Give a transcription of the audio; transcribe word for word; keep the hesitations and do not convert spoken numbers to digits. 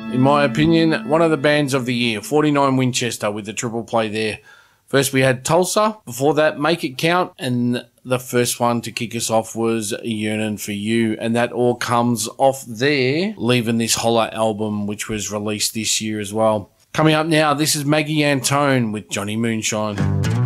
In my opinion, one of the bands of the year, forty-nine Winchester with the triple play there. First we had Tulsa, before that Make It Count, and the first one to kick us off was Yearnin' For You, and that all comes off there, Leaving This Holler album, which was released this year as well. Coming up now, this is Maggie Antone with Johnny Moonshine.